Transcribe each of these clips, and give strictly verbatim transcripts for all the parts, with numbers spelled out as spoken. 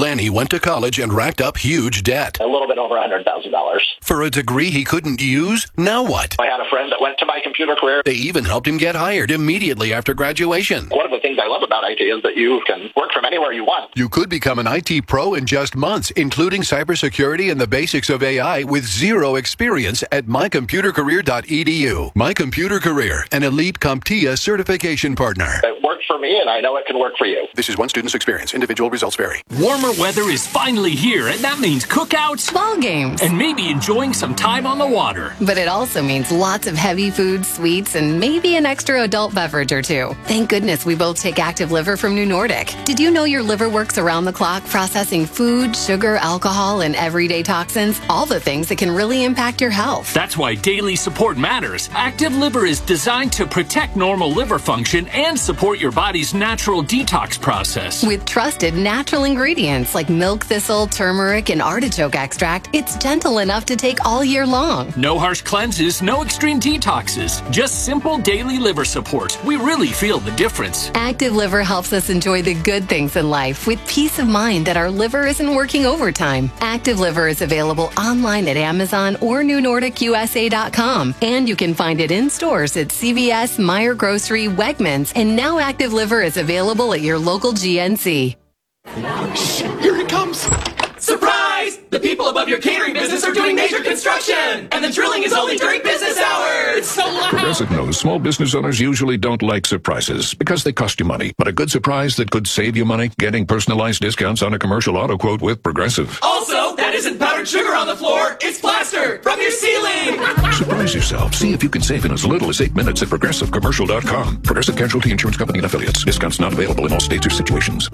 Lanny went to college and racked up huge debt. A little bit over one hundred thousand dollars. For a degree he couldn't use? Now what? I had a friend that went to my computer career. They even helped him get hired immediately after graduation. One of the things I love about I T is that you can work from anywhere you want. You could become an I T pro in just months, including cybersecurity and the basics of A I with zero experience at my computer career dot e d u. My Computer Career, an elite CompTIA certification partner. It worked for me, and I know it can work for you. This is one student's experience. Individual results vary. Warmer weather is finally here, and that means cookouts, ball games, and maybe enjoying some time on the water. But it also means lots of heavy foods, sweets, and maybe an extra adult beverage or two. Thank goodness we both take Active Liver from New Nordic. Did you know your liver works around the clock processing food, sugar, alcohol, and everyday toxins? All the things that can really impact your health. That's why daily support matters. Active Liver is designed to protect normal liver function and support your body's natural detox process. With trusted natural ingredients like milk thistle, turmeric, and artichoke extract, it's gentle enough to take all year long. No harsh cleanses, no extreme detoxes, just simple daily liver support. We really feel the difference. Active Liver helps us enjoy the good things in life with peace of mind that our liver isn't working overtime. Active Liver is available online at Amazon or new nordic u s a dot com, and you can find it in stores at C V S, Meijer Grocery, Wegmans, and now Active Liver is available at your local G N C. Shh, here it comes. Surprise! The people above your catering business are doing major construction, and the drilling is only during business hours. It's so loud. Progressive knows small business owners usually don't like surprises because they cost you money. But a good surprise that could save you money? Getting personalized discounts on a commercial auto quote with Progressive. Also, that isn't powdered sugar on the floor. It's plaster from your ceiling. Surprise yourself. See if you can save in as little as eight minutes at progressive commercial dot com. Progressive Casualty Insurance Company and Affiliates. Discounts not available in all states or situations.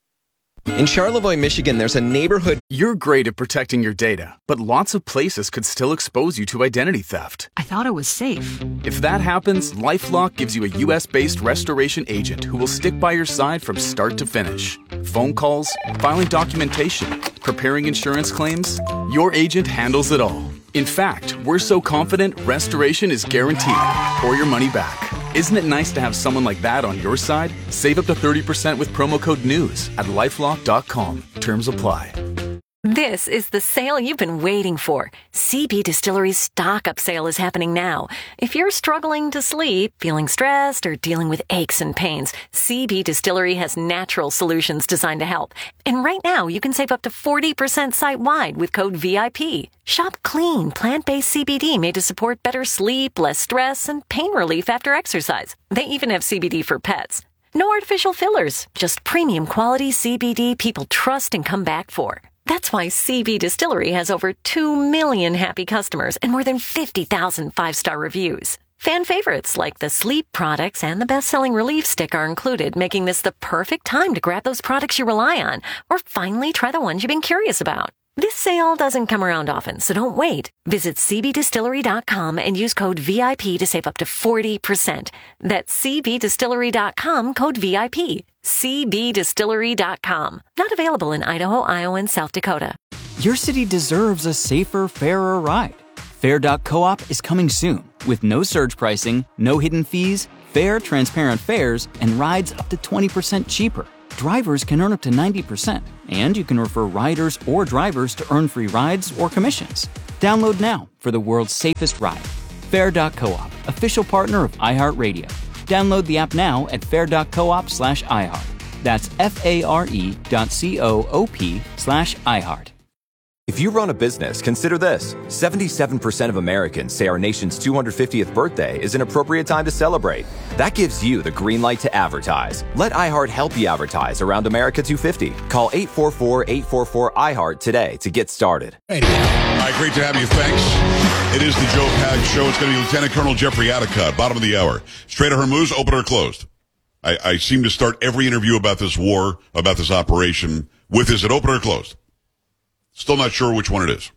In Charlevoix, Michigan, there's a neighborhood. You're great at protecting your data, but lots of places could still expose you to identity theft. I thought it was safe. If that happens, LifeLock gives you a U S-based restoration agent who will stick by your side from start to finish. Phone calls, filing documentation, preparing insurance claims, your agent handles it all. In fact, we're so confident restoration is guaranteed or your money back. Isn't it nice to have someone like that on your side? Save up to thirty percent with promo code NEWS at lifelock dot com. Terms apply. This is the sale you've been waiting for. C B Distillery's stock up sale is happening now. If you're struggling to sleep, feeling stressed, or dealing with aches and pains, C B Distillery has natural solutions designed to help. And right now, you can save up to forty percent site-wide with code V I P. Shop clean, plant-based C B D made to support better sleep, less stress, and pain relief after exercise. They even have C B D for pets. No artificial fillers, just premium quality C B D people trust and come back for. That's why C B Distillery has over two million happy customers and more than fifty thousand five-star reviews. Fan favorites like the sleep products and the best-selling relief stick are included, making this the perfect time to grab those products you rely on or finally try the ones you've been curious about. This sale doesn't come around often, so don't wait. Visit c b distillery dot com and use code V I P to save up to forty percent. That's c b distillery dot com, code V I P. c b distillery dot com. Not available in Idaho, Iowa, and South Dakota. Your city deserves a safer, fairer ride. Fair dot coop is coming soon with no surge pricing, no hidden fees, fair, transparent fares, and rides up to twenty percent cheaper. Drivers can earn up to ninety percent, and you can refer riders or drivers to earn free rides or commissions. Download now for the world's safest ride. Fair dot coop, official partner of iHeartRadio. Download the app now at fair dot coop slash iHeart. That's F-A-R-E dot C-O-O-P slash iHeart. If you run a business, consider this. seventy-seven percent of Americans say our nation's two hundred fiftieth birthday is an appropriate time to celebrate. That gives you the green light to advertise. Let iHeart help you advertise around America two fifty. Call eight four four, eight four four, I heart today to get started. All right, great to have you. Thanks. It is the Joe Pags Show. It's going to be Lieutenant Colonel Jeffrey Attica, bottom of the hour. Strait of Hormuz, open or closed? I, I seem to start every interview about this war, about this operation, with is it open or closed? Still not sure which one it is.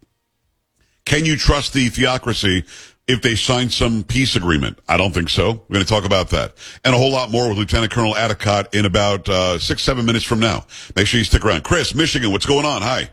Can you trust the theocracy if they sign some peace agreement? I don't think so. We're going to talk about that. And a whole lot more with Lieutenant Colonel Attica in about uh, six, seven minutes from now. Make sure you stick around. Chris, Michigan, what's going on? Hi.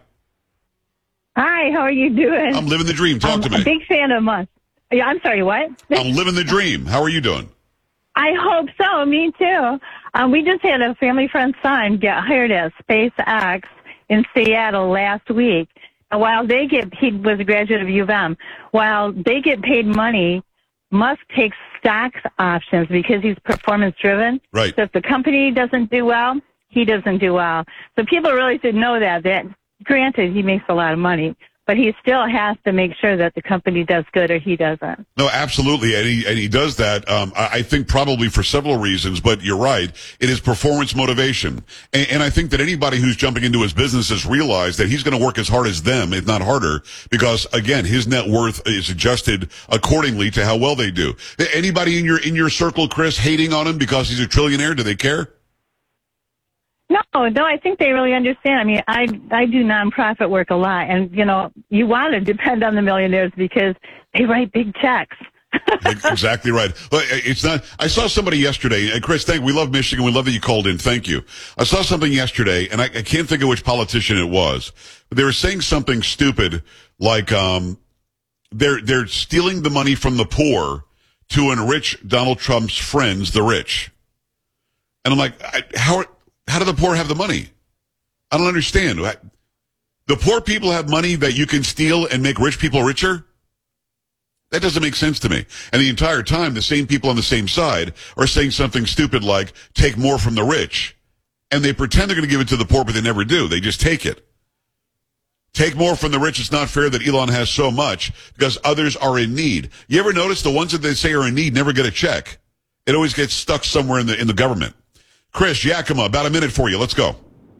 Hi, how are you doing? I'm living the dream. Talk I'm to me. I'm a big fan of Musk. Yeah, I'm sorry, what? I'm living the dream. How are you doing? I hope so. Me too. Um, we just had a family friend son get hired at SpaceX in Seattle last week. While they get, he was a graduate of U of M. While they get paid money, Musk takes stock options because he's performance driven. Right. So if the company doesn't do well, he doesn't do well. So people really should know that. That granted, he makes a lot of money, but he still has to make sure that the company does good or he doesn't. No, absolutely. And he, and he does that, um, I, I think probably for several reasons, but you're right. It is performance motivation. And, and I think that anybody who's jumping into his business has realized that he's going to work as hard as them, if not harder, because again, his net worth is adjusted accordingly to how well they do. Anybody in your, in your circle, Chris, hating on him because he's a trillionaire? Do they care? No, no, I think they really understand. I mean, I I do nonprofit work a lot, and you know, you want to depend on the millionaires because they write big checks. Exactly right. But it's not. I saw somebody yesterday, and Chris, thank. We love Michigan. We love that you called in. Thank you. I saw something yesterday, and I, I can't think of which politician it was, but they were saying something stupid like um, they're they're stealing the money from the poor to enrich Donald Trump's friends, the rich. And I'm like, I, how? How do the poor have the money? I don't understand. The poor people have money that you can steal and make rich people richer? That doesn't make sense to me. And the entire time, the same people on the same side are saying something stupid like, take more from the rich. And they pretend they're going to give it to the poor, but they never do. They just take it. Take more from the rich. It's not fair that Elon has so much because others are in need. You ever notice the ones that they say are in need never get a check? It always gets stuck somewhere in the in the government. Chris, Yakima, about a minute for you. Let's go.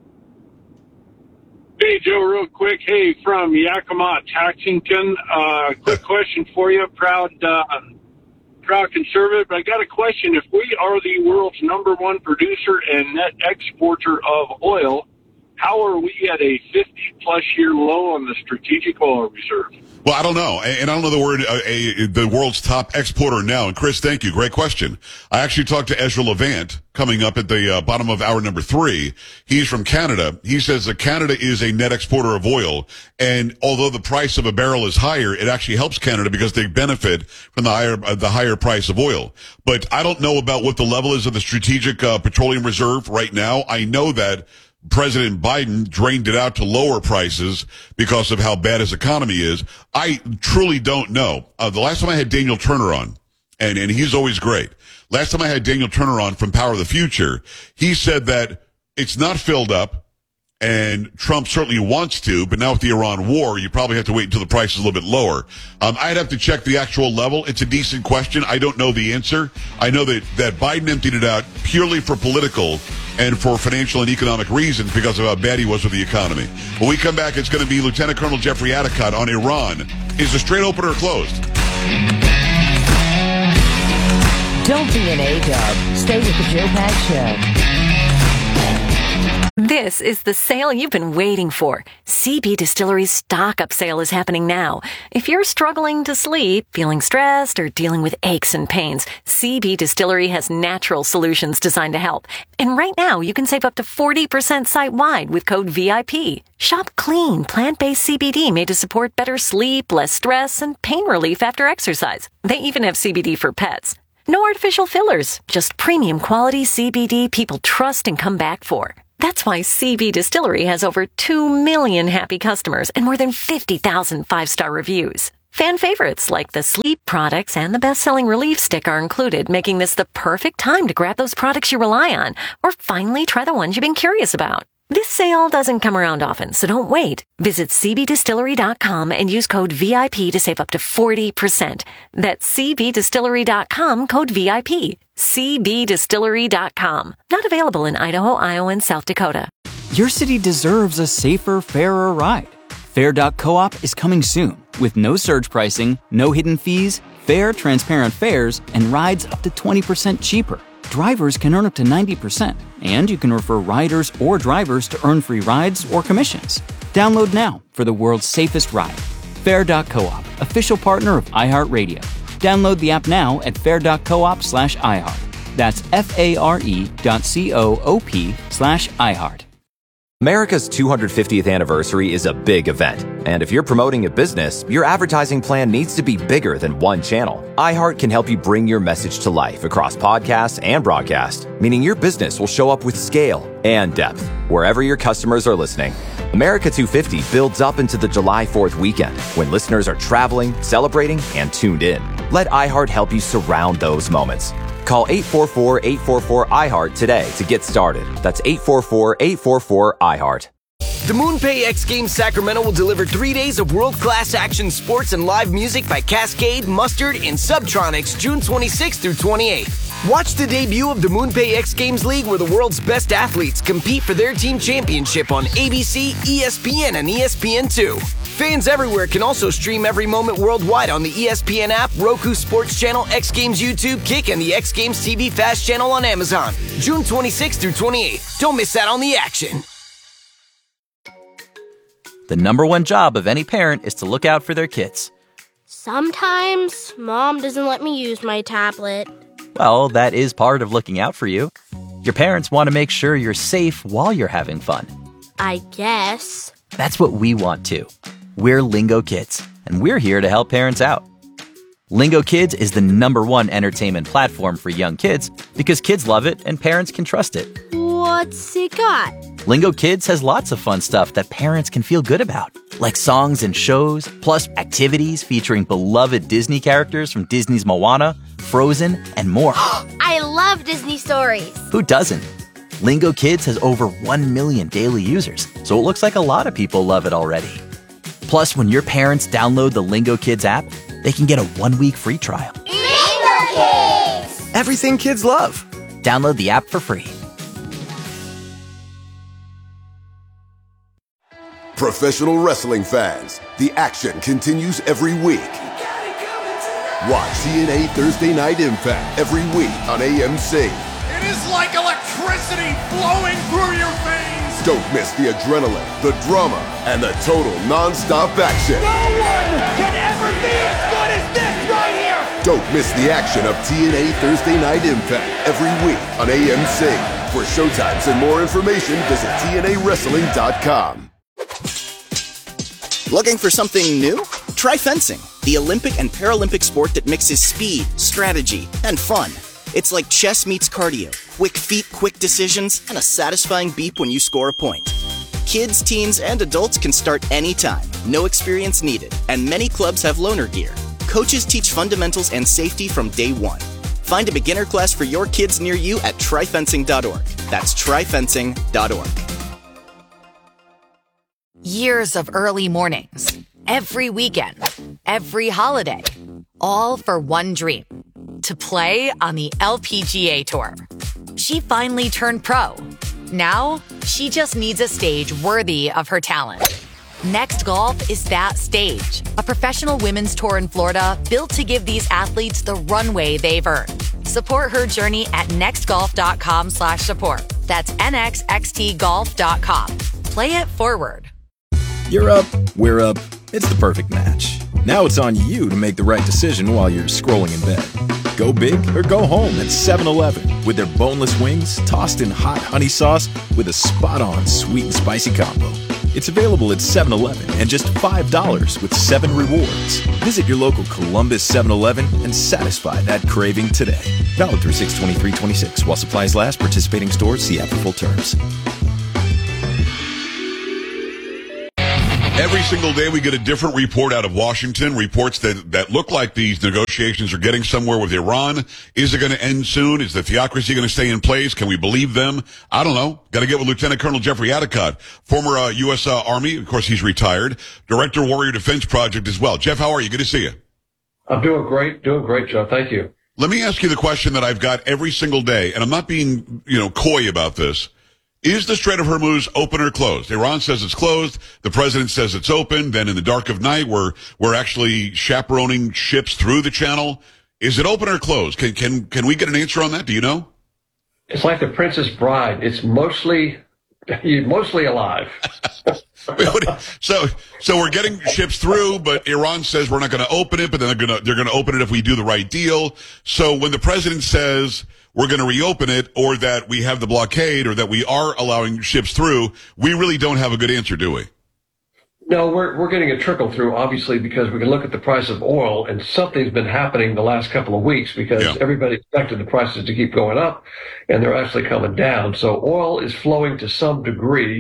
Hey, Joe, real quick. Hey, from Yakima, Taxington. Uh, quick question for you. Proud, uh, proud conservative. But I got a question. If we are the world's number one producer and net exporter of oil, how are we at a fifty-plus year low on the strategic oil reserve? Well, I don't know. And I don't know the word, uh, a, the world's top exporter now. And Chris, thank you. Great question. I actually talked to Ezra Levant coming up at the uh, bottom of hour number three. He's from Canada. He says that Canada is a net exporter of oil. And although the price of a barrel is higher, it actually helps Canada because they benefit from the higher, uh, the higher price of oil. But I don't know about what the level is of the strategic uh, petroleum reserve right now. I know that President Biden drained it out to lower prices because of how bad his economy is. I truly don't know. Uh, the last time I had Daniel Turner on, and, and he's always great. Last time I had Daniel Turner on from Power of the Future, he said that it's not filled up, and Trump certainly wants to, but now with the Iran war, you probably have to wait until the price is a little bit lower. Um, I'd have to check the actual level. It's a decent question. I don't know the answer. I know that, that Biden emptied it out purely for political and for financial and economic reasons because of how bad he was with the economy. When we come back, it's going to be Lieutenant Colonel Jeffrey Adicott on Iran. Is the straight opener closed? Don't be an A-dub. Stay with the Joe Pags Show. This is the sale you've been waiting for. C B Distillery's stock-up sale is happening now. If you're struggling to sleep, feeling stressed, or dealing with aches and pains, C B Distillery has natural solutions designed to help. And right now, you can save up to forty percent site-wide with code V I P. Shop clean, plant-based C B D made to support better sleep, less stress, and pain relief after exercise. They even have C B D for pets. No artificial fillers, just premium quality C B D people trust and come back for. That's why C B Distillery has over two million happy customers and more than fifty thousand five-star reviews. Fan favorites like the sleep products and the best-selling relief stick are included, making this the perfect time to grab those products you rely on or finally try the ones you've been curious about. This sale doesn't come around often, so don't wait. Visit C B distillery dot com and use code V I P to save up to forty percent. That's C B distillery dot com, code V I P. C B distillery dot com. Not available in Idaho, Iowa, and South Dakota. Your city deserves a safer, fairer ride. Fair dot coop is coming soon with no surge pricing, no hidden fees, fair, transparent fares, and rides up to twenty percent cheaper. Drivers can earn up to ninety percent, and you can refer riders or drivers to earn free rides or commissions. Download now for the world's safest ride. Fair dot coop, official partner of iHeartRadio. Download the app now at fair dot coop slash iHeart. That's F-A-R-E dot C-O-O-P slash iHeart. America's two hundred fiftieth anniversary is a big event, and if you're promoting a business, your advertising plan needs to be bigger than one channel. iHeart can help you bring your message to life across podcasts and broadcast, meaning your business will show up with scale and depth wherever your customers are listening. America two fifty builds up into the July fourth weekend when listeners are traveling, celebrating, and tuned in. Let iHeart help you surround those moments. Call eight four four, eight four four, I heart today to get started. That's eight four four, eight four four, I heart. The MoonPay X Games Sacramento will deliver three days of world-class action sports and live music by Cascade, Mustard, and Subtronics June twenty-sixth through twenty-eighth. Watch the debut of the MoonPay X Games League where the world's best athletes compete for their team championship on A B C, E S P N, and E S P N two. Fans everywhere can also stream every moment worldwide on the E S P N app, Roku Sports Channel, X Games YouTube, Kick, and the X Games T V Fast Channel on Amazon. June twenty-sixth through twenty-eighth. Don't miss out on the action. The number one job of any parent is to look out for their kids. Sometimes Mom doesn't let me use my tablet. Well, that is part of looking out for you. Your parents want to make sure you're safe while you're having fun. I guess. That's what we want too. We're Lingo Kids, and we're here to help parents out. Lingo Kids is the number one entertainment platform for young kids because kids love it and parents can trust it. What's it got? Lingo Kids has lots of fun stuff that parents can feel good about, like songs and shows, plus activities featuring beloved Disney characters from Disney's Moana, Frozen, and more. I love Disney stories. Who doesn't? Lingo Kids has over one million daily users, so it looks like a lot of people love it already. Plus, when your parents download the Lingo Kids app, they can get a one-week free trial. Lingo Kids! Everything kids love. Download the app for free. Professional wrestling fans, the action continues every week. Watch T N A Thursday Night Impact every week on A M C. It is like electricity flowing through your veins. Don't miss the adrenaline, the drama, and the total non-stop action. No one can ever be as good as this right here. Don't miss the action of T N A Thursday Night Impact every week on A M C. For showtimes and more information, visit T N A wrestling dot com. Looking for something new? Try fencing, the Olympic and Paralympic sport that mixes speed, strategy, and fun. It's like chess meets cardio, quick feet, quick decisions, and a satisfying beep when you score a point. Kids, teens, and adults can start anytime, no experience needed, and many clubs have loaner gear. Coaches teach fundamentals and safety from day one. Find a beginner class for your kids near you at try fencing dot org. That's try fencing dot org. Years of early mornings, every weekend, every holiday, all for one dream, to play on the L P G A Tour. She finally turned pro. Now, she just needs a stage worthy of her talent. Next Golf is that stage, a professional women's tour in Florida built to give these athletes the runway they've earned. Support her journey at nextgolf.com slash support. That's N X X T golf dot com. Play it forward. You're up, we're up. It's the perfect match. Now it's on you to make the right decision while you're scrolling in bed. Go big or go home at seven eleven with their boneless wings tossed in hot honey sauce with a spot-on sweet and spicy combo. It's available at seven eleven and just five dollars with seven rewards. Visit your local Columbus seven eleven and satisfy that craving today. Valid through six twenty-three twenty-six. While supplies last, participating stores, see app for full terms. Every single day we get a different report out of Washington, reports that, that look like these negotiations are getting somewhere with Iran. Is it going to end soon? Is the theocracy going to stay in place? Can we believe them? I don't know. Got to get with Lieutenant Colonel Jeffrey Adicott, former uh, U S Uh, Army. Of course, he's retired. Director, Warrior Defense Project as well. Jeff, how are you? Good to see you. I'm doing great. Doing great, Joe. Thank you. Let me ask you the question that I've got every single day, and I'm not being, you know, coy about this. Is the Strait of Hormuz open or closed? Iran says it's closed. The president says it's open. Then in the dark of night, we're, we're actually chaperoning ships through the channel. Is it open or closed? Can, can, can we get an answer on that? Do you know? It's like the Princess Bride. It's mostly, mostly alive. so, so we're getting ships through, but Iran says we're not going to open it, but then they're going to, they're going to open it if we do the right deal. So when the president says we're going to reopen it, or that we have the blockade, or that we are allowing ships through, we really don't have a good answer, do we? No, we're we're getting a trickle through, obviously, because we can look at the price of oil, and something's been happening the last couple of weeks because yeah. everybody expected the prices to keep going up, and they're actually coming down. So oil is flowing to some degree,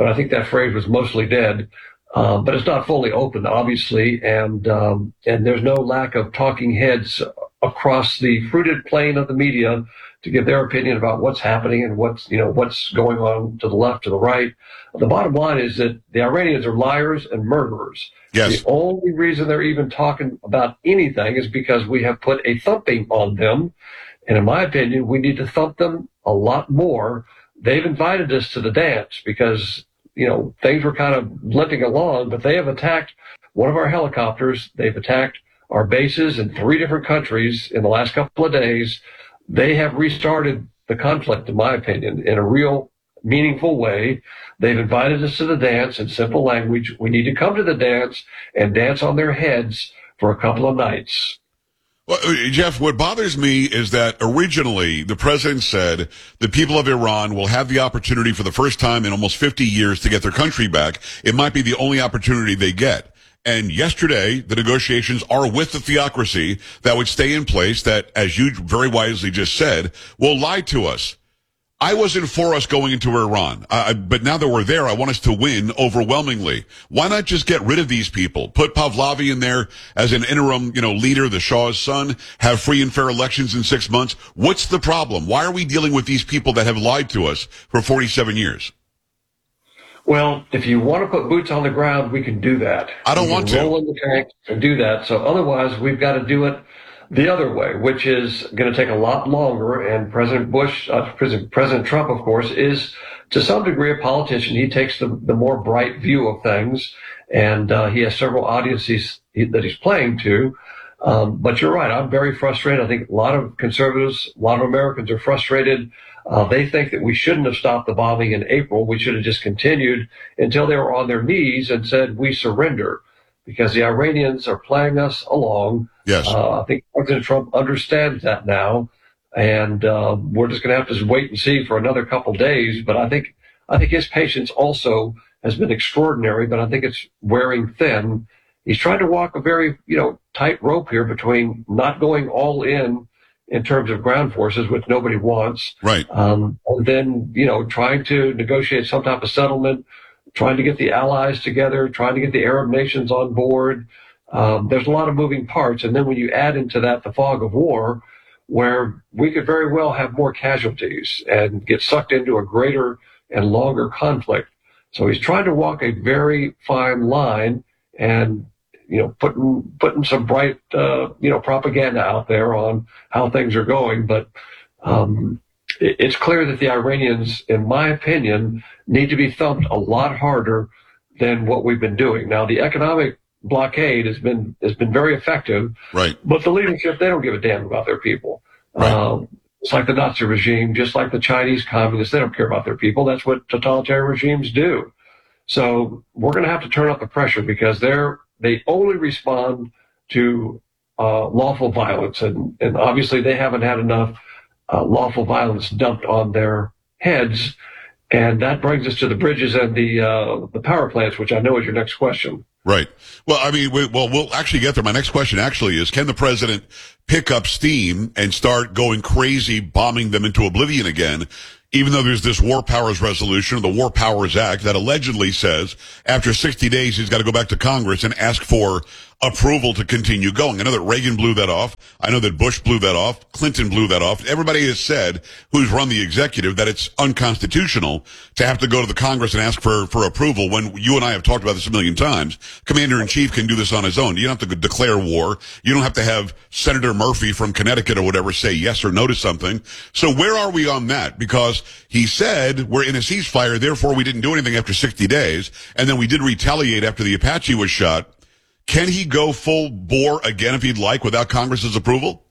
but I think that phrase was mostly dead. Uh, but it's not fully open, obviously, and um, and there's no lack of talking heads across the fruited plain of the media to give their opinion about what's happening and what's you know what's going on to the left, to the right. The bottom line is that the Iranians are liars and murderers. Yes. The only reason they're even talking about anything is because we have put a thumping on them, and in my opinion, we need to thump them a lot more. They've invited us to the dance because, you know, things were kind of limping along, but they have attacked one of our helicopters. They've attacked our bases in three different countries in the last couple of days. They have restarted the conflict, in my opinion, in a real meaningful way. They've invited us to the dance in simple language. We need to come to the dance and dance on their heads for a couple of nights. Well, Jeff, what bothers me is that originally the president said the people of Iran will have the opportunity for the first time in almost fifty years to get their country back. It might be the only opportunity they get. And yesterday, the negotiations are with the theocracy that would stay in place that, as you very wisely just said, will lie to us. I wasn't for us going into Iran, uh, but now that we're there, I want us to win overwhelmingly. Why not just get rid of these people? Put Pahlavi in there as an interim, you know, leader, the Shah's son, have free and fair elections in six months. What's the problem? Why are we dealing with these people that have lied to us for forty-seven years? Well, if you want to put boots on the ground, we can do that. I don't we want can to. roll in the tank and do that. So otherwise, we've got to do it the other way, which is going to take a lot longer. And President Bush, uh, President, President Trump, of course, is to some degree a politician. He takes the, the more bright view of things, and uh, he has several audiences he, that he's playing to. Um, but you're right. I'm very frustrated. I think a lot of conservatives, a lot of Americans are frustrated. Uh, they think that we shouldn't have stopped the bombing in April. We should have just continued until they were on their knees and said, we surrender, because the Iranians are playing us along. Yes. Uh, I think President Trump understands that now, and uh, we're just going to have to wait and see for another couple days. But I think I think his patience also has been extraordinary, but I think it's wearing thin. He's trying to walk a very, you know, tight rope here between not going all in in terms of ground forces, which nobody wants, right? Um, and then, you know, trying to negotiate some type of settlement, trying to get the allies together, trying to get the Arab nations on board. Um, there's a lot of moving parts. And then when you add into that the fog of war, where we could very well have more casualties and get sucked into a greater and longer conflict. So he's trying to walk a very fine line and, you know, putting, putting some bright, uh, you know, propaganda out there on how things are going. But, um, it, it's clear that the Iranians, in my opinion, need to be thumped a lot harder than what we've been doing. Now, the economic blockade has been has been very effective, right? But the leadership, they don't give a damn about their people. Right. Um, it's like the Nazi regime, just like the Chinese communists, they don't care about their people. That's what totalitarian regimes do. So we're going to have to turn up the pressure, because they're they only respond to uh, lawful violence, and and obviously they haven't had enough uh, lawful violence dumped on their heads. And that brings us to the bridges and the uh, the power plants, which I know is your next question. Right. Well, I mean, we, well, we'll actually get there. My next question actually is, can the president pick up steam and start going crazy, bombing them into oblivion again, even though there's this War Powers Resolution, or the War Powers Act, that allegedly says after sixty days he's got to go back to Congress and ask for approval to continue going. I know that Reagan blew that off. I know that Bush blew that off. Clinton blew that off. Everybody has said, who's run the executive, that it's unconstitutional to have to go to the Congress and ask for, for approval, when you and I have talked about this a million times. Commander-in-Chief can do this on his own. You don't have to declare war. You don't have to have Senator Murphy from Connecticut or whatever say yes or no to something. So where are we on that? Because he said we're in a ceasefire, therefore we didn't do anything after sixty days, and then we did retaliate after the Apache was shot. Can he go full bore again if he'd like, without Congress's approval?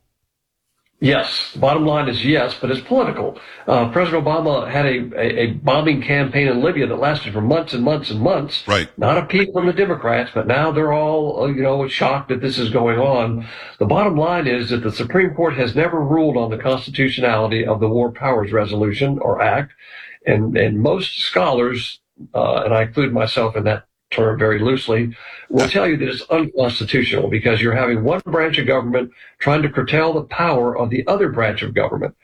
Yes. Bottom line is yes, but it's political. Uh, President Obama had a, a, a bombing campaign in Libya that lasted for months and months and months. Right. Not a peep from the Democrats, but now they're all, you know, shocked that this is going on. The bottom line is that the Supreme Court has never ruled on the constitutionality of the War Powers Resolution or Act. And, and most scholars, uh, and I include myself in that term very loosely, will tell you that it's unconstitutional, because you're having one branch of government trying to curtail the power of the other branch of government.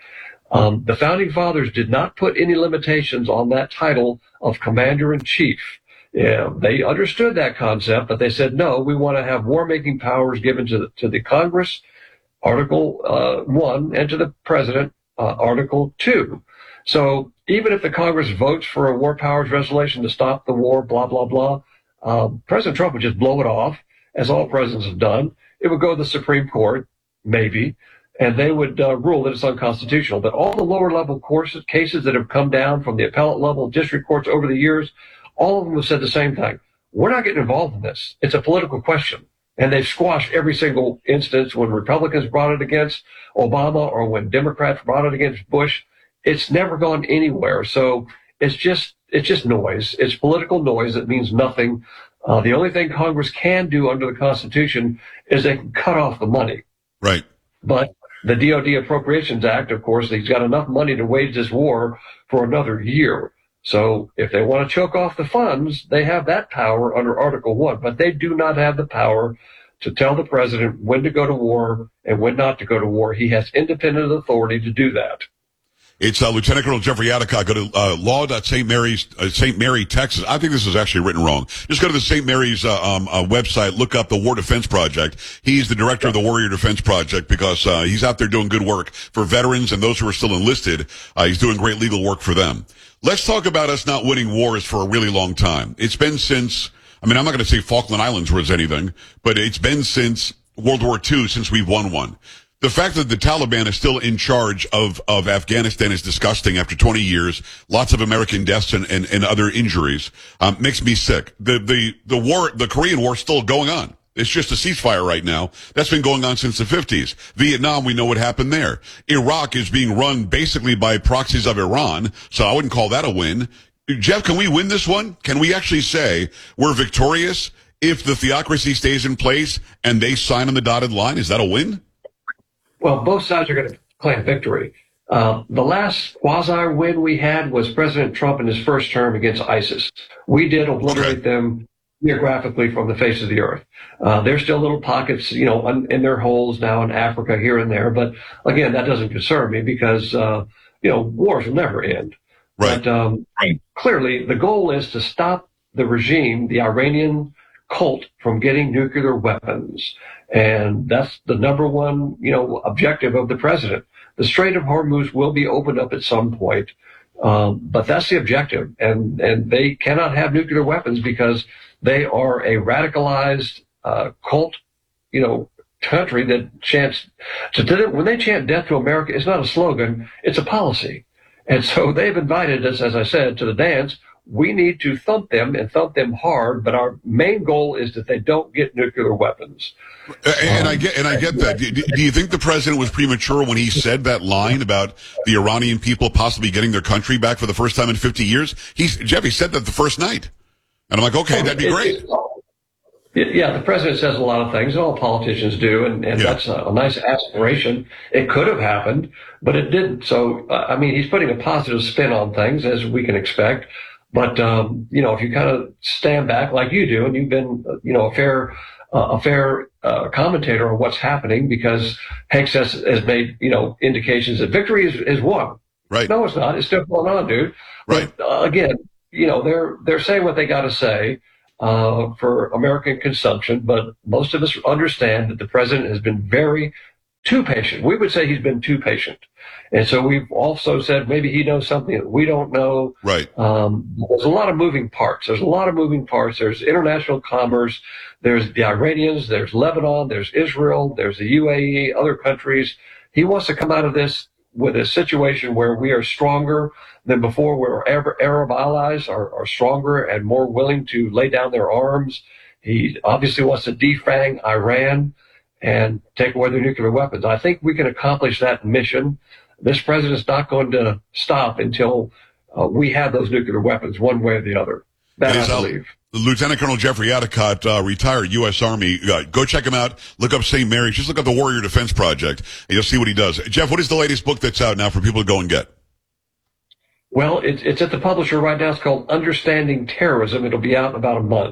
Um, the founding fathers did not put any limitations on that title of commander-in-chief. Yeah, they understood that concept, but they said, no, we want to have war-making powers given to the, to the Congress, Article uh, one, and to the President, uh, Article two. So even if the Congress votes for a war powers resolution to stop the war, blah, blah, blah, uh, President Trump would just blow it off, as all presidents have done. It would go to the Supreme Court, maybe, and they would uh, rule that it's unconstitutional. But all the lower-level courses, cases that have come down from the appellate level, district courts over the years, all of them have said the same thing. We're not getting involved in this. It's a political question. And they've squashed every single instance when Republicans brought it against Obama or when Democrats brought it against Bush. It's never gone anywhere. So it's just it's just noise. It's political noise that means nothing. Uh, the only thing Congress can do under the Constitution is they can cut off the money. Right. But the D O D Appropriations Act, of course, he's got enough money to wage this war for another year. So if they want to choke off the funds, they have that power under Article one, but they do not have the power to tell the president when to go to war and when not to go to war. He has independent authority to do that. It's uh, Lieutenant Colonel Jeffrey Adicott. Go to uh, law dot Saint Mary's, uh, Saint Mary, Texas. I think this is actually written wrong. Just go to the Saint Mary's uh, um, uh, website, look up the War Defense Project. He's the director of the Warrior Defense Project because uh, he's out there doing good work for veterans and those who are still enlisted. Uh, he's doing great legal work for them. Let's talk about us not winning wars for a really long time. It's been since, I mean, I'm not going to say Falkland Islands was anything, but it's been since World War Two since we've won one. The fact that the Taliban is still in charge of, of Afghanistan is disgusting after twenty years. Lots of American deaths and, and, and other injuries, um, makes me sick. The, the, the war, the Korean War is still going on. It's just a ceasefire right now. That's been going on since the fifties. Vietnam, we know what happened there. Iraq is being run basically by proxies of Iran, so I wouldn't call that a win. Jeff, can we win this one? Can we actually say we're victorious if the theocracy stays in place and they sign on the dotted line? Is that a win? Well, both sides are going to claim victory. Uh, the last quasi-win we had was President Trump in his first term against ISIS. We did obliterate okay. them geographically from the face of the earth. Uh, there's still little pockets, you know, in, in their holes now in Africa here and there. But again, that doesn't concern me because, uh, you know, wars will never end. Right. But um, clearly the goal is to stop the regime, the Iranian cult, from getting nuclear weapons. And that's the number one, you know, objective of the president. The Strait of Hormuz will be opened up at some point. Um, but that's the objective. And, and they cannot have nuclear weapons because they are a radicalized, uh, cult, you know, country that chants, to, to, when they chant death to America, it's not a slogan, it's a policy. And so they've invited us, as I said, to the dance. We need to thump them and thump them hard, but our main goal is that they don't get nuclear weapons. And um, I get, and I get that. Do, do you think the president was premature when he said that line about the Iranian people possibly getting their country back for the first time in fifty years? He's, Jeff, he said that the first night. And I'm like, okay, that'd be great. Yeah, the president says a lot of things, and all politicians do, and, and yeah. that's a, a nice aspiration. It could have happened, but it didn't. So, uh, I mean, he's putting a positive spin on things, as we can expect. But, um, you know, if you kind of stand back like you do, and you've been, you know, a fair, uh, a fair, uh, commentator on what's happening, because Hank has, has made, you know, indications that victory is, is won. Right. No, it's not. It's still going on, dude. Right. But, uh, again, you know, they're, they're saying what they got to say, uh, for American consumption, but most of us understand that the president has been very too patient. We would say he's been too patient. And so we've also said maybe he knows something that we don't know. Right. Um, there's a lot of moving parts. There's a lot of moving parts. There's international commerce. There's the Iranians. There's Lebanon. There's Israel. There's the U A E, other countries. He wants to come out of this with a situation where we are stronger than before, where our Arab allies are, are stronger and more willing to lay down their arms. He obviously wants to defang Iran and take away their nuclear weapons. I think we can accomplish that mission. This president's not going to stop until uh, we have those nuclear weapons, one way or the other. That I believe. Lieutenant Colonel Jeffrey Adicott, uh, retired U S Army. Uh, go check him out. Look up Saint Mary's. Just look up the Warrior Defense Project, and you'll see what he does. Jeff, what is the latest book that's out now for people to go and get? Well, it's, it's at the publisher right now. It's called Understanding Terrorism. It'll be out in about a month.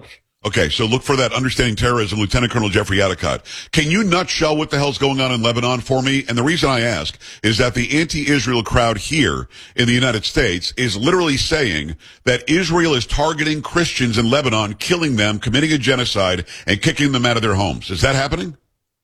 Okay, so look for that Understanding Terrorism, Lieutenant Colonel Jeffrey Adicott. Can you nutshell what the hell's going on in Lebanon for me? And the reason I ask is that the anti-Israel crowd here in the United States is literally saying that Israel is targeting Christians in Lebanon, killing them, committing a genocide, and kicking them out of their homes. Is that happening?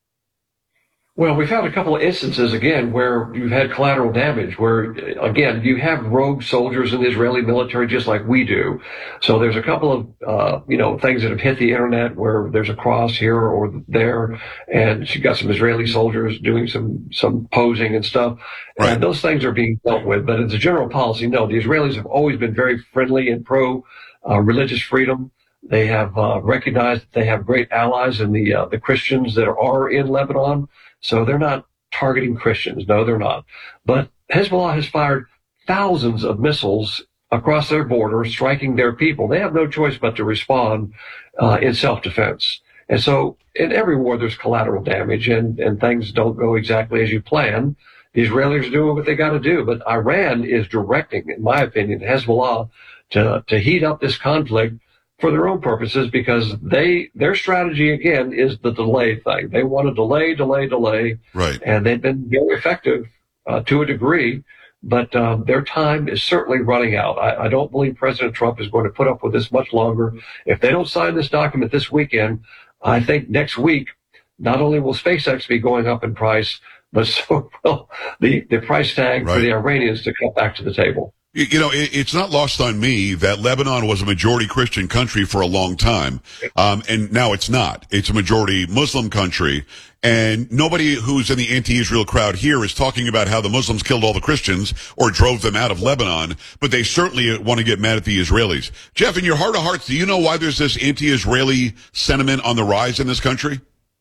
Well, we've had a couple of instances, again, where you've had collateral damage, where, again, you have rogue soldiers in the Israeli military just like we do. So there's a couple of, uh, you know, things that have hit the internet where there's a cross here or there, and you've got some Israeli soldiers doing some, some posing and stuff. Right. And those things are being dealt with. But as a general policy, no, the Israelis have always been very friendly and pro uh, religious freedom. They have uh, recognized that they have great allies in the uh, the Christians that are in Lebanon. So they're not targeting Christians. No, they're not. But Hezbollah has fired thousands of missiles across their border, striking their people. They have no choice but to respond uh, in self-defense. And so in every war, there's collateral damage, and, and things don't go exactly as you plan. The Israelis are doing what they got to do. But Iran is directing, in my opinion, Hezbollah to, to heat up this conflict for their own purposes, because they their strategy, again, is the delay thing. They want to delay, delay, delay. Right. And they've been very effective uh, to a degree, but um, their time is certainly running out. I, I don't believe President Trump is going to put up with this much longer. If they don't sign this document this weekend, I think next week, not only will SpaceX be going up in price, but so will the, the price tag right. for the Iranians to come back to the table. You know, it's not lost on me that Lebanon was a majority Christian country for a long time, um, and now it's not. It's a majority Muslim country, and nobody who's in the anti-Israel crowd here is talking about how the Muslims killed all the Christians or drove them out of Lebanon, but they certainly want to get mad at the Israelis. Jeff, in your heart of hearts, do you know why there's this anti-Israeli sentiment on the rise in this country?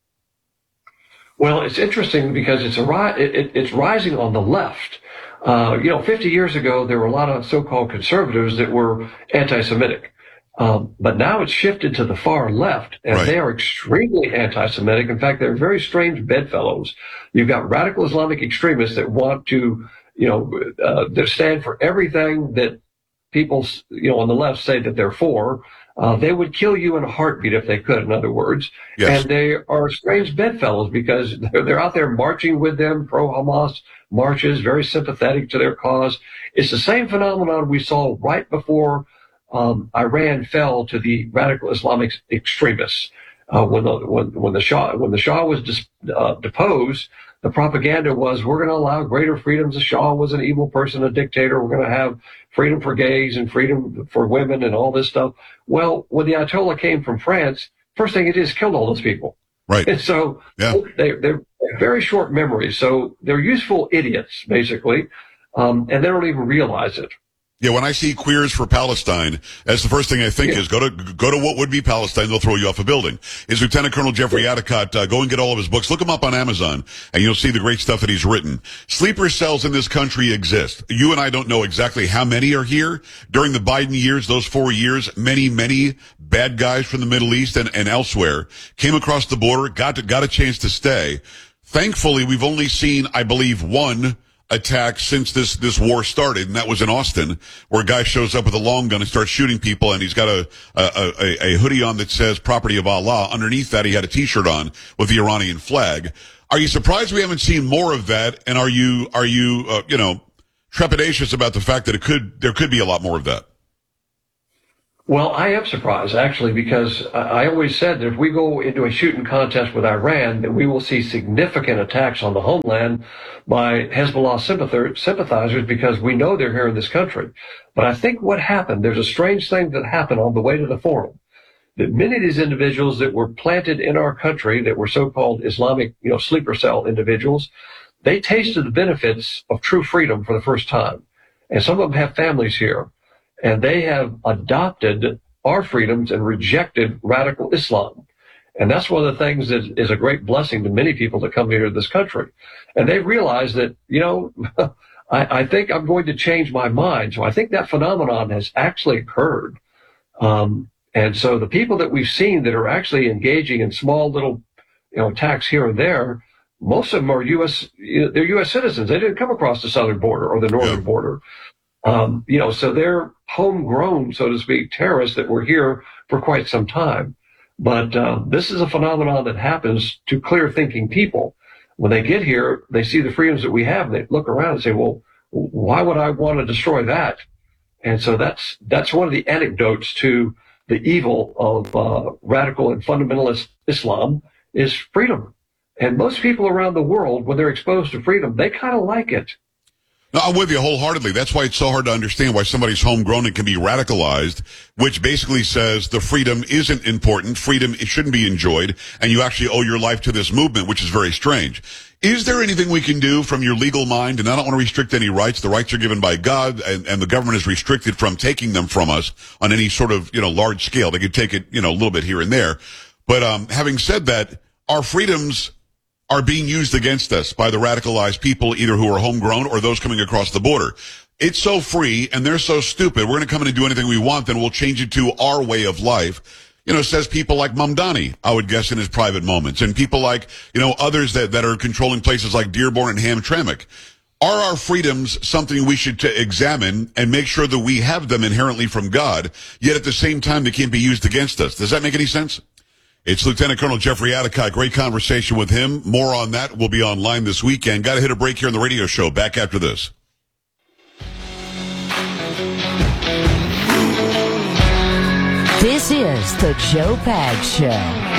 Well, it's interesting because it's a ri- it, it, it's rising on the left. Uh, you know, fifty years ago, there were a lot of so-called conservatives that were anti-Semitic. Um, but now it's shifted to the far left, and right. they are extremely anti-Semitic. In fact, they're very strange bedfellows. You've got radical Islamic extremists that want to, you know, uh, that stand for everything that people, you know, on the left say that they're for. Uh, they would kill you in a heartbeat if they could, in other words. Yes. And they are strange bedfellows because they're, they're out there marching with them, pro-Hamas marches, very sympathetic to their cause. It's the same phenomenon we saw right before um, Iran fell to the radical Islamic extremists. Uh, when the when, when the Shah when the Shah was dis, uh, deposed, the propaganda was, we're going to allow greater freedoms. The Shah was an evil person, a dictator. We're going to have freedom for gays and freedom for women and all this stuff. Well, when the Ayatollah came from France, first thing it is killed all those people. Right. And so yeah. they, they're very short memories. So they're useful idiots, basically, um, and they don't even realize it. Yeah, when I see Queers for Palestine, that's the first thing I think yeah. is go to go to what would be Palestine. They'll throw you off a building. Is Lieutenant Colonel Jeffrey yeah. Adicott. Uh, go and get all of his books. Look him up on Amazon, and you'll see the great stuff that he's written. Sleeper cells in this country exist. You and I don't know exactly how many are here. During the Biden years, those four years, many, many bad guys from the Middle East and, and elsewhere came across the border, got to, got a chance to stay. Thankfully, we've only seen, I believe, one attack since this this war started, and that was in Austin, where a guy shows up with a long gun and starts shooting people, and he's got a a, a, a hoodie on that says "Property of Allah." Underneath that, he had a T-shirt on with the Iranian flag. Are you surprised we haven't seen more of that? And are you are you uh, you know trepidatious about the fact that it could there could be a lot more of that? Well, I am surprised, actually, because I always said that if we go into a shooting contest with Iran, that we will see significant attacks on the homeland by Hezbollah sympathizers, because we know they're here in this country. But I think what happened, there's a strange thing that happened on the way to the forum, that many of these individuals that were planted in our country, that were so-called Islamic, you know, sleeper cell individuals, they tasted the benefits of true freedom for the first time. And some of them have families here. And they have adopted our freedoms and rejected radical Islam. And that's one of the things that is a great blessing to many people that come here to this country. And they realize that, you know, I, I think I'm going to change my mind. So I think that phenomenon has actually occurred. Um, and so the people that we've seen that are actually engaging in small little, you know, attacks here and there, most of them are U S, they're U S citizens. They didn't come across the southern border or the northern yeah. border. Um, you know, so they're homegrown, so to speak, terrorists that were here for quite some time. But uh, this is a phenomenon that happens to clear-thinking people. When they get here, they see the freedoms that we have, and they look around and say, well, why would I want to destroy that? And so that's that's one of the anecdotes to the evil of uh, radical and fundamentalist Islam is freedom. And most people around the world, when they're exposed to freedom, they kind of like it. No, I'm with you wholeheartedly. That's why it's so hard to understand why somebody's homegrown and can be radicalized, which basically says the freedom isn't important, freedom it shouldn't be enjoyed, and you actually owe your life to this movement, which is very strange. Is there anything we can do from your legal mind? And I don't want to restrict any rights. The rights are given by God, and, and the government is restricted from taking them from us on any sort of, you know, large scale. They could take it, you know, a little bit here and there. But um having said that, our freedoms are being used against us by the radicalized people, either who are homegrown or those coming across the border. It's so free, and they're so stupid. We're going to come in and do anything we want, then we'll change it to our way of life. You know, says people like Mamdani, I would guess, in his private moments, and people like, you know, others that, that are controlling places like Dearborn and Hamtramck. Are our freedoms something we should to examine and make sure that we have them inherently from God, yet at the same time they can't be used against us? Does that make any sense? It's Lieutenant Colonel Jeffrey Attica. Great conversation with him. More on that will be online this weekend. Got to hit a break here on the radio show. Back after this. This is the Joe Pags Show.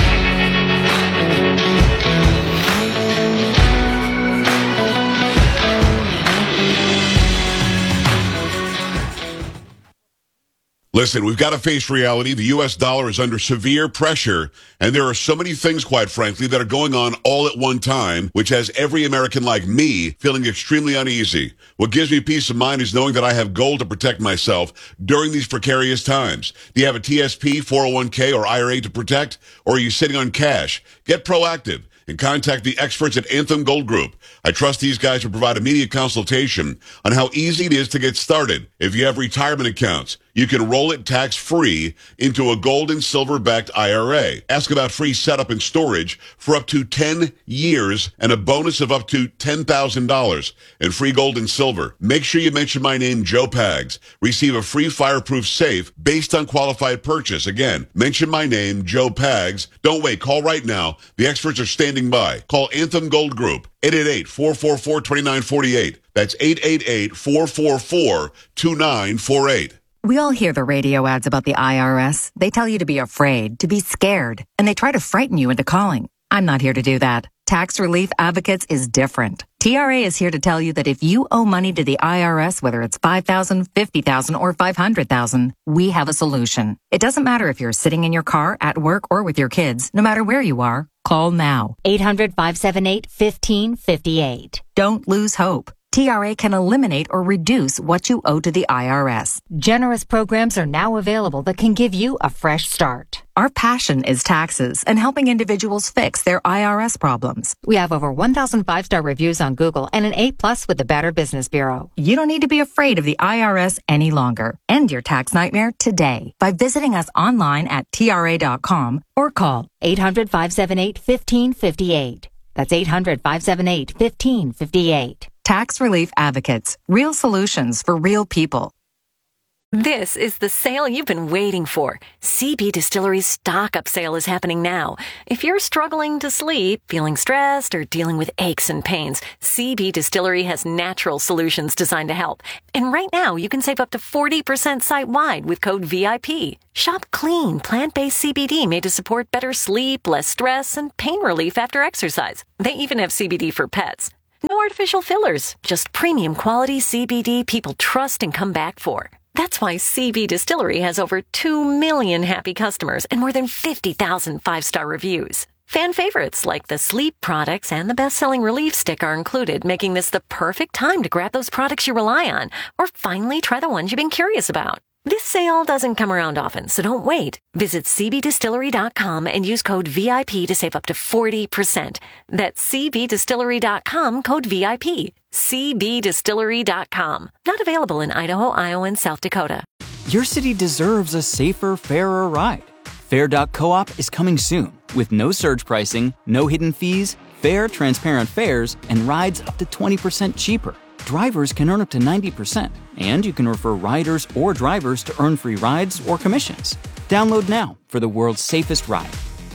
Listen, we've got to face reality. The U S dollar is under severe pressure, and there are so many things, quite frankly, that are going on all at one time, which has every American like me feeling extremely uneasy. What gives me peace of mind is knowing that I have gold to protect myself during these precarious times. Do you have a T S P, four oh one k, or I R A to protect, or are you sitting on cash? Get proactive and contact the experts at Anthem Gold Group. I trust these guys to provide immediate consultation on how easy it is to get started. If you have retirement accounts, you can roll it tax-free into a gold and silver-backed I R A. Ask about free setup and storage for up to ten years and a bonus of up to ten thousand dollars in free gold and silver. Make sure you mention my name, Joe Pags. Receive a free fireproof safe based on qualified purchase. Again, mention my name, Joe Pags. Don't wait. Call right now. The experts are standing by. Call Anthem Gold Group, eight eight eight, four four four, two nine four eight. That's eight eight eight, four four four, two nine four eight. We all hear the radio ads about the I R S. They tell you to be afraid, to be scared, and they try to frighten you into calling. I'm not here to do that. Tax Relief Advocates is different. T R A is here to tell you that if you owe money to the I R S, whether it's five thousand dollars, fifty thousand dollars, or five hundred thousand dollars, we have a solution. It doesn't matter if you're sitting in your car, at work, or with your kids. No matter where you are, call now. eight hundred, five seven eight, one five five eight. Don't lose hope. T R A can eliminate or reduce what you owe to the I R S. Generous programs are now available that can give you a fresh start. Our passion is taxes and helping individuals fix their I R S problems. We have over one thousand five-star reviews on Google and an A plus with the Better Business Bureau. You don't need to be afraid of the I R S any longer. End your tax nightmare today by visiting us online at T R A dot com or call eight hundred, five seven eight, one five five eight. That's eight hundred, five seven eight, one five five eight. Tax Relief Advocates. Real solutions for real people. This is the sale you've been waiting for. C B Distillery's stock up sale is happening now. If you're struggling to sleep, feeling stressed, or dealing with aches and pains, C B Distillery has natural solutions designed to help. And right now, you can save up to forty percent site-wide with code V I P. Shop clean, plant-based C B D made to support better sleep, less stress, and pain relief after exercise. They even have C B D for pets. No artificial fillers, just premium quality C B D people trust and come back for. That's why C B Distillery has over two million happy customers and more than fifty thousand five-star reviews. Fan favorites like the sleep products and the best-selling relief stick are included, making this the perfect time to grab those products you rely on or finally try the ones you've been curious about. This sale doesn't come around often, so don't wait. Visit C B distillery dot com and use code V I P to save up to forty percent. That's C B distillery dot com, code V I P. C B distillery dot com. Not available in Idaho, Iowa, and South Dakota. Your city deserves a safer, fairer ride. Fair dot coop is coming soon with no surge pricing, no hidden fees, fair, transparent fares, and rides up to twenty percent cheaper. Drivers can earn up to ninety percent, and you can refer riders or drivers to earn free rides or commissions. Download now for the world's safest ride.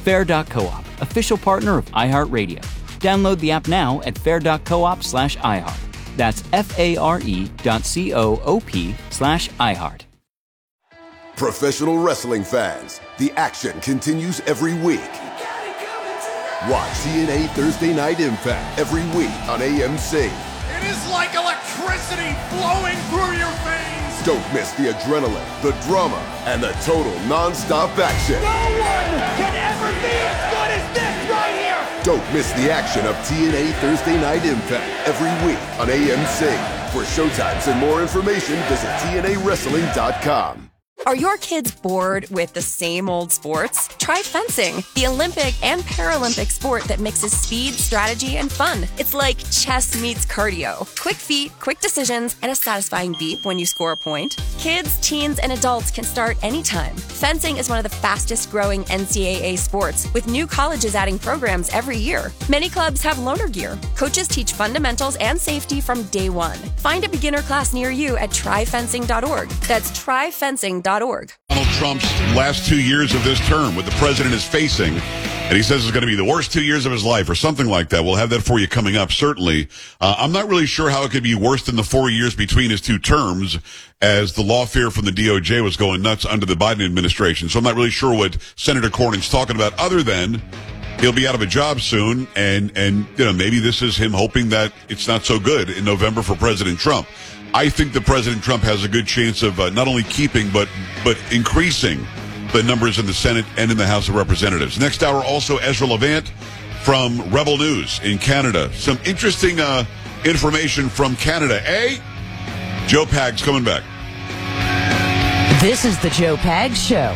Fair dot coop, official partner of iHeartRadio. Download the app now at fair dot coop slash iHeart. That's F-A-R-E dot C-O-O-P slash iHeart. Professional wrestling fans, the action continues every week. Watch T N A Thursday Night Impact every week on A M C. It is like electricity flowing through your veins. Don't miss the adrenaline, the drama, and the total non-stop action. No one can ever be as good as this right here. Don't miss the action of T N A Thursday Night Impact every week on A M C. For showtimes and more information, visit T N A wrestling dot com. Are your kids bored with the same old sports? Try fencing, the Olympic and Paralympic sport that mixes speed, strategy, and fun. It's like chess meets cardio. Quick feet, quick decisions, and a satisfying beep when you score a point. Kids, teens, and adults can start anytime. Fencing is one of the fastest growing N C double A sports, with new colleges adding programs every year. Many clubs have loaner gear. Coaches teach fundamentals and safety from day one. Find a beginner class near you at try fencing dot org. That's try fencing dot org. Donald Trump's last two years of this term, what the president is facing, and he says it's going to be the worst two years of his life or something like that. We'll have that for you coming up, certainly. Uh, I'm not really sure how it could be worse than the four years between his two terms, as the lawfare from the D O J was going nuts under the Biden administration. So I'm not really sure what Senator Cornyn's talking about, other than he'll be out of a job soon, and, and you know, maybe this is him hoping that it's not so good in November for President Trump. I think that President Trump has a good chance of uh, not only keeping but but increasing the numbers in the Senate and in the House of Representatives. Next hour, also Ezra Levant from Rebel News in Canada. Some interesting uh, information from Canada. Eh? Joe Pags coming back. This is the Joe Pags Show.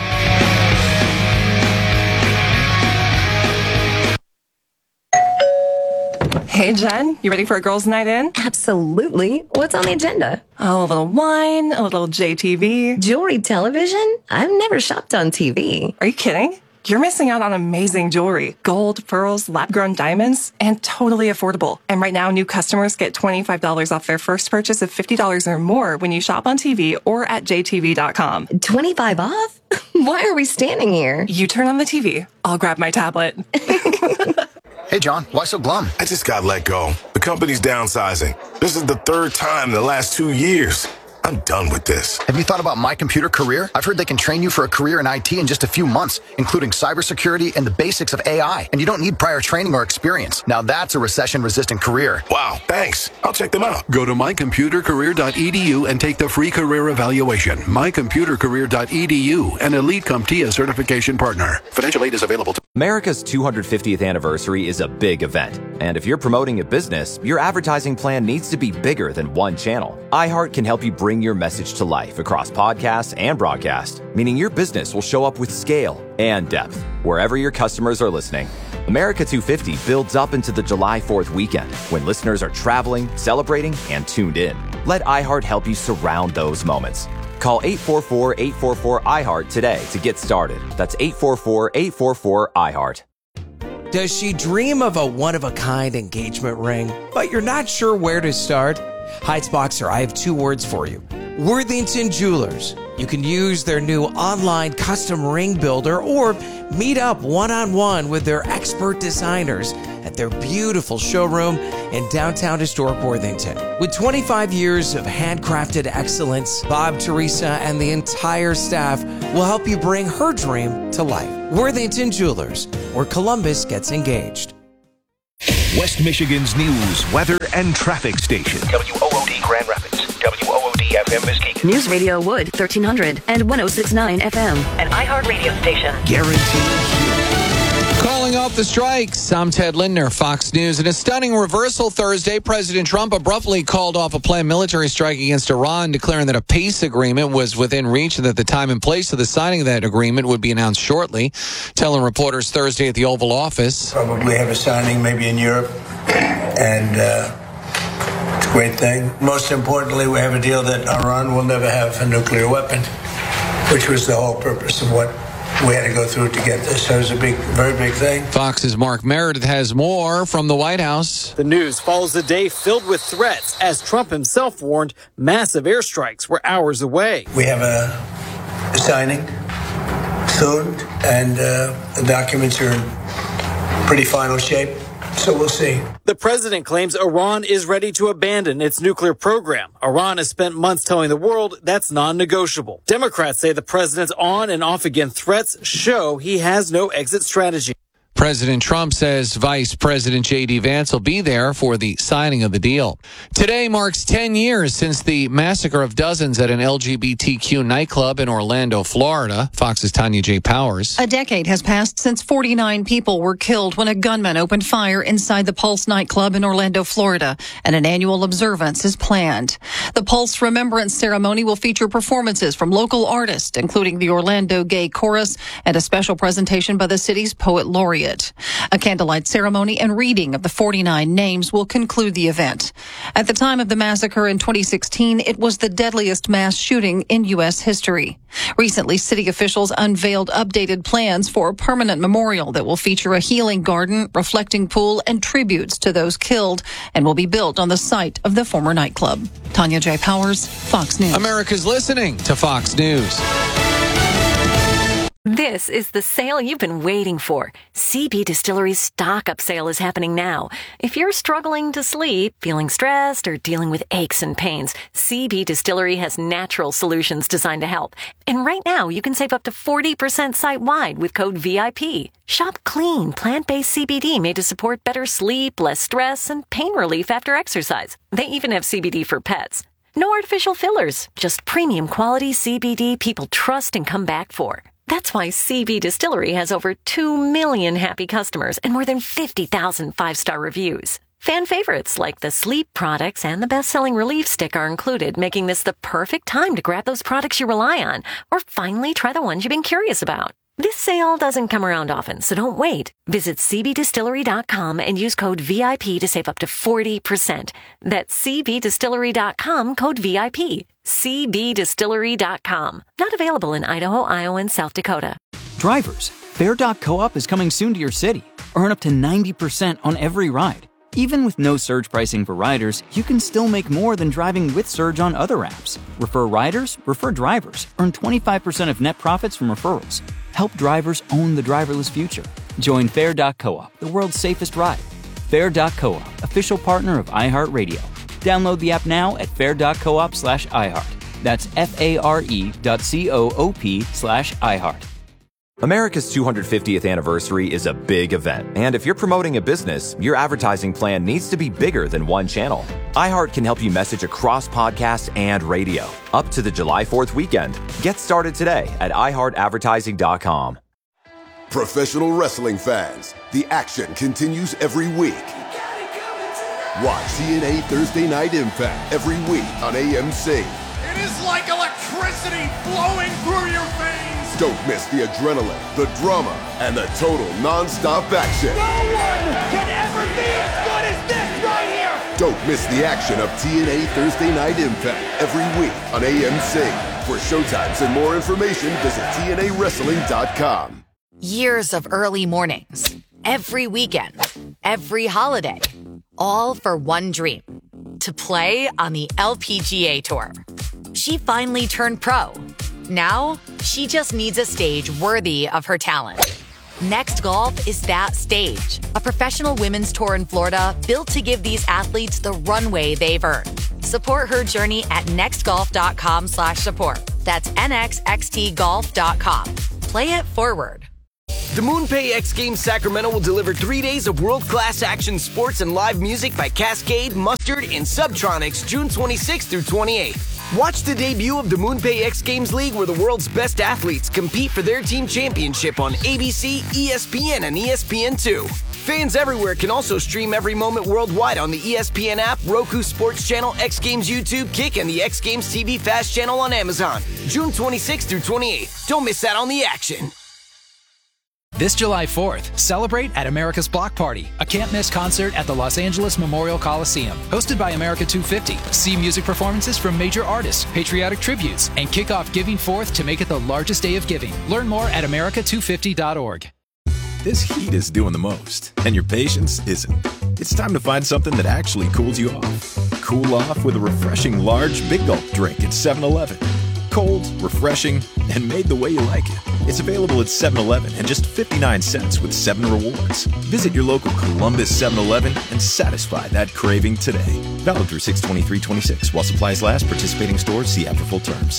Hey, Jen, you ready for a girls' night in? Absolutely. What's on the agenda? Oh, a little wine, a little J T V. Jewelry television? I've never shopped on T V. Are you kidding? You're missing out on amazing jewelry. Gold, pearls, lab-grown diamonds, and totally affordable. And right now, new customers get twenty-five dollars off their first purchase of fifty dollars or more when you shop on T V or at J T V dot com. twenty-five off? Why are we standing here? You turn on the T V. I'll grab my tablet. Hey, John, why so glum? I just got let go. The company's downsizing. This is the third time in the last two years. I'm done with this. Have you thought about My Computer Career? I've heard they can train you for a career in I T in just a few months, including cybersecurity and the basics of A I. And you don't need prior training or experience. Now that's a recession-resistant career. Wow, thanks. I'll check them out. Go to my computer career dot e d u and take the free career evaluation. my computer career dot e d u, an Elite CompTIA certification partner. Financial aid is available to... America's two hundred fiftieth anniversary is a big event. And if you're promoting a business, your advertising plan needs to be bigger than one channel. iHeart can help you bring your message to life across podcasts and broadcast, meaning your business will show up with scale and depth wherever your customers are listening. America two fifty builds up into the July fourth weekend when listeners are traveling, celebrating, and tuned in. Let iHeart help you surround those moments. Call eight four four, eight four four, I heart today to get started. That's eight four four, eight four four, I heart. Does she dream of a one-of-a-kind engagement ring, but you're not sure where to start? Heights Boxer, I have two words for you. Worthington Jewelers. You can use their new online custom ring builder or meet up one-on-one with their expert designers at their beautiful showroom in downtown historic Worthington. With twenty-five years of handcrafted excellence, Bob, Teresa, and the entire staff will help you bring her dream to life. Worthington Jewelers, where Columbus gets engaged. West Michigan's news, weather, and traffic station. W O O D Grand Rapids. W O O D F M Muskegon. News Radio Wood, thirteen hundred and one oh six point nine F M. An iHeart radio station. Guaranteed. Calling off the strikes, I'm Ted Lindner, Fox News. In a stunning reversal Thursday, President Trump abruptly called off a planned military strike against Iran, declaring that a peace agreement was within reach and that the time and place of the signing of that agreement would be announced shortly. Telling reporters Thursday at the Oval Office. Probably have a signing maybe in Europe, and uh, it's a great thing. Most importantly, we have a deal that Iran will never have a nuclear weapon, which was the whole purpose of what we had to go through to get this. So it was a big, very big thing. Fox's Mark Meredith has more from the White House. The news follows a day filled with threats as Trump himself warned massive airstrikes were hours away. We have a signing soon, and uh, the documents are in pretty final shape. So we'll see. The president claims Iran is ready to abandon its nuclear program. Iran has spent months telling the world that's non-negotiable. Democrats say the president's on and off again threats show he has no exit strategy. President Trump says Vice President J D. Vance will be there for the signing of the deal. Today marks ten years since the massacre of dozens at an L G B T Q nightclub in Orlando, Florida. Fox's Tanya J. Powers. A decade has passed since forty-nine people were killed when a gunman opened fire inside the Pulse nightclub in Orlando, Florida, and an annual observance is planned. The Pulse Remembrance Ceremony will feature performances from local artists, including the Orlando Gay Chorus, and a special presentation by the city's poet laureate. A candlelight ceremony and reading of the forty-nine names will conclude the event. At the time of the massacre in twenty sixteen, it was the deadliest mass shooting in U S history. Recently, city officials unveiled updated plans for a permanent memorial that will feature a healing garden, reflecting pool, and tributes to those killed, and will be built on the site of the former nightclub. Tanya J. Powers, Fox News. America's listening to Fox News. This is the sale you've been waiting for. C B Distillery's stock-up sale is happening now. If you're struggling to sleep, feeling stressed, or dealing with aches and pains, C B Distillery has natural solutions designed to help. And right now, you can save up to forty percent site-wide with code V I P. Shop clean, plant-based C B D made to support better sleep, less stress, and pain relief after exercise. They even have C B D for pets. No artificial fillers, just premium quality C B D people trust and come back for. That's why C B Distillery has over two million happy customers and more than fifty thousand five-star reviews. Fan favorites like the sleep products and the best-selling relief stick are included, making this the perfect time to grab those products you rely on, or finally try the ones you've been curious about. This sale doesn't come around often, so don't wait. Visit C B distillery dot com and use code V I P to save up to forty percent. That's C B distillery dot com, code V I P. C B distillery dot com. Not available in Idaho, Iowa, and South Dakota. Drivers, Fair dot Co-op is coming soon to your city. Earn up to ninety percent on every ride. Even with no surge pricing for riders, you can still make more than driving with Surge on other apps. Refer riders, refer drivers. Earn twenty-five percent of net profits from referrals. Help drivers own the driverless future. Join Fair dot Co-op, the world's safest ride. Fair dot Co-op, official partner of iHeartRadio. Download the app now at fair dot coop slash iHeart. That's F-A-R-E dot C-O-O-P slash iHeart. America's two hundred fiftieth anniversary is a big event, and if you're promoting a business, your advertising plan needs to be bigger than one channel. iHeart can help you message across podcasts and radio, up to the July fourth weekend. Get started today at i heart advertising dot com. Professional wrestling fans, the action continues every week. Watch T N A Thursday Night Impact every week on A M C. It is like electricity flowing through your veins. Don't miss the adrenaline, the drama, and the total non-stop action. No one can ever be as good as this right here. Don't miss the action of T N A Thursday Night Impact every week on A M C. For showtimes and more information, visit T N A wrestling dot com. Years of early mornings, every weekend, every holiday, all for one dream, to play on the L P G A Tour. She finally turned pro. Now, she just needs a stage worthy of her talent. Next Golf is that stage, a professional women's tour in Florida built to give these athletes the runway they've earned. Support her journey at next golf dot com slash support. That's N X X T golf dot com. Play it forward. The MoonPay X Games Sacramento will deliver three days of world-class action sports and live music by Cascade, Mustard, and Subtronics June twenty-sixth through twenty-eighth. Watch the debut of the MoonPay X Games League, where the world's best athletes compete for their team championship on A B C, E S P N, and E S P N two. Fans everywhere can also stream every moment worldwide on the E S P N app, Roku Sports Channel, X Games YouTube, Kick, and the X Games T V Fast Channel on Amazon. June twenty-sixth through twenty-eighth. Don't miss out on the action. This July fourth, celebrate at America's Block Party, a can't-miss concert at the Los Angeles Memorial Coliseum. Hosted by America two fifty. See music performances from major artists, patriotic tributes, and kick off Giving Fourth to make it the largest day of giving. Learn more at america two fifty dot org. This heat is doing the most, and your patience isn't. It's time to find something that actually cools you off. Cool off with a refreshing large Big Gulp drink at seven eleven. Cold, refreshing, and made the way you like it. It's available at seven eleven and just fifty-nine cents with seven rewards. Visit your local Columbus seven eleven and satisfy that craving today. Valid through six twenty-three twenty-six. While supplies last, participating stores, see app for full terms.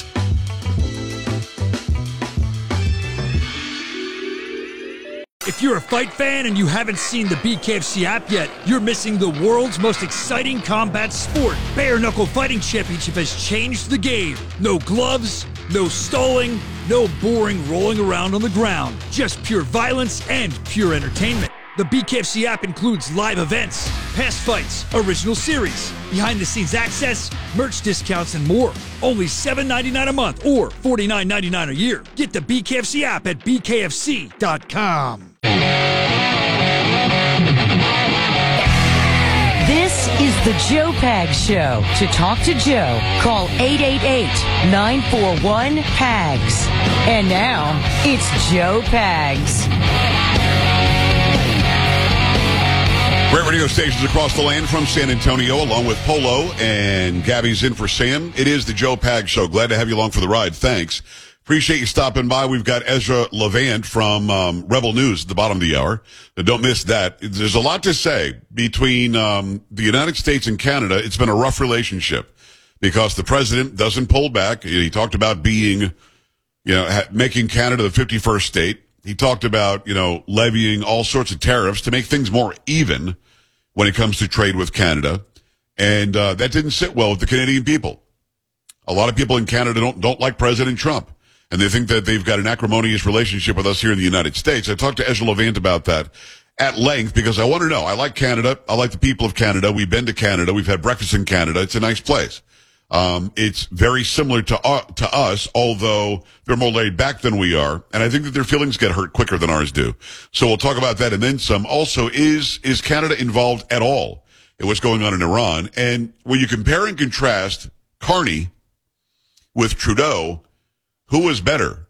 If you're a fight fan and you haven't seen the B K F C app yet, you're missing the world's most exciting combat sport. Bare Knuckle Fighting Championship has changed the game. No gloves, no stalling, no boring rolling around on the ground. Just pure violence and pure entertainment. The B K F C app includes live events, past fights, original series, behind-the-scenes access, merch discounts, and more. Only seven ninety-nine a month or forty-nine ninety-nine a year. Get the B K F C app at b k f c dot com. This is the Joe Pags Show. To talk to Joe, call eight eight eight, nine four one, P A G S. And now, it's Joe Pags. Great radio stations across the land from San Antonio, along with Polo and Gabby's in for Sam. It is the Joe Pags Show. Glad to have you along for the ride. Thanks. Appreciate you stopping by. We've got Ezra Levant from um, Rebel News at the bottom of the hour. Don't miss that. There's a lot to say between um, the United States and Canada. It's been a rough relationship because the president doesn't pull back. He talked about being, you know, ha- making Canada the fifty-first state. He talked about, you know, levying all sorts of tariffs to make things more even when it comes to trade with Canada. And uh, that didn't sit well with the Canadian people. A lot of people in Canada don't don't like President Trump. And they think that they've got an acrimonious relationship with us here in the United States. I talked to Ezra Levant about that at length because I want to know. I like Canada. I like the people of Canada. We've been to Canada. We've had breakfast in Canada. It's a nice place. Um, it's very similar to uh, to us, although they're more laid back than we are. And I think that their feelings get hurt quicker than ours do. So we'll talk about that and then some. Also, is is Canada involved at all in what's going on in Iran? And when you compare and contrast Carney with Trudeau, who is better?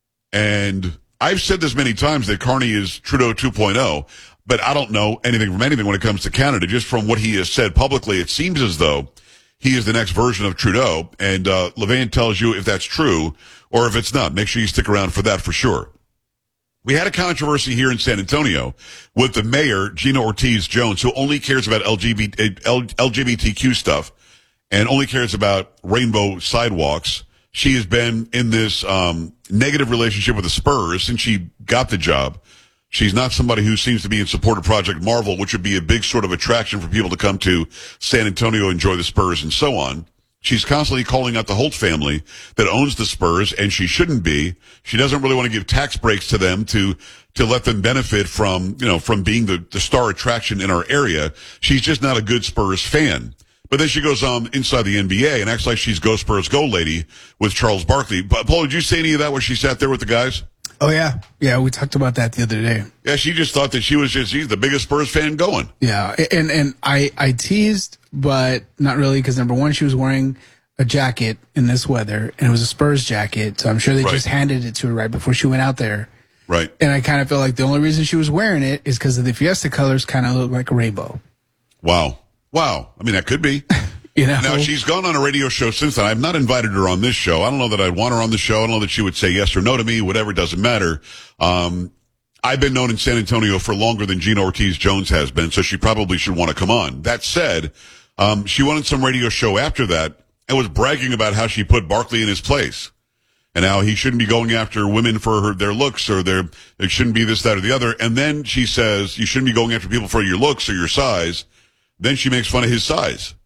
And I've said this many times that Carney is Trudeau two point oh, but I don't know anything from anything when it comes to Canada. Just from what he has said publicly, it seems as though he is the next version of Trudeau. And uh, Levant tells you if that's true or if it's not. Make sure you stick around for that for sure. We had a controversy here in San Antonio with the mayor, Gina Ortiz-Jones, who only cares about L G B T, L G B T Q stuff and only cares about rainbow sidewalks. She has been in this um, negative relationship with the Spurs since she got the job. She's not somebody who seems to be in support of Project Marvel, which would be a big sort of attraction for people to come to San Antonio, enjoy the Spurs, and so on. She's constantly calling out the Holt family that owns the Spurs, and she shouldn't be. She doesn't really want to give tax breaks to them to to let them benefit from, you know, from being the, the star attraction in our area. She's just not a good Spurs fan. But then she goes on inside the N B A and acts like she's Go Spurs Go lady with Charles Barkley. But Paul, did you say any of that when she sat there with the guys? Oh, yeah. Yeah, we talked about that the other day. Yeah, she just thought that she was just she's the biggest Spurs fan going. Yeah, and and I, I teased, but not really, because number one, she was wearing a jacket in this weather, and it was a Spurs jacket, so I'm sure they Right. just handed it to her right before she went out there. Right. And I kind of feel like the only reason she was wearing it is because of the Fiesta colors kind of look like a rainbow. Wow. Wow. I mean, that could be. You know? Now, she's gone on a radio show since then. I've not invited her on this show. I don't know that I'd want her on the show. I don't know that she would say yes or no to me, whatever, it doesn't matter. Um, I've been known in San Antonio for longer than Gina Ortiz-Jones has been, so she probably should want to come on. That said, um, she went on some radio show after that and was bragging about how she put Barkley in his place and how he shouldn't be going after women for her, their looks or their, it shouldn't be this, that, or the other. And then she says, you shouldn't be going after people for your looks or your size. Then she makes fun of his size.